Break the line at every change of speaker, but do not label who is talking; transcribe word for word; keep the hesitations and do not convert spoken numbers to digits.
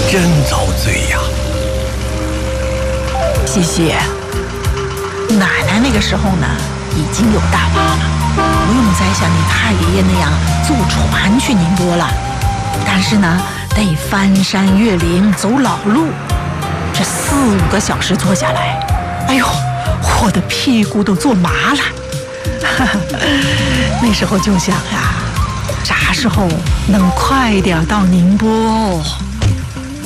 真遭罪呀！
西西，奶奶那个时候呢，已经有大巴了，不用再像你太爷爷那样坐船去宁波了。但是呢，得翻山越岭走老路，这四五个小时坐下来，哎呦，我的屁股都坐麻了。那时候就想呀，啥时候能快点到宁波？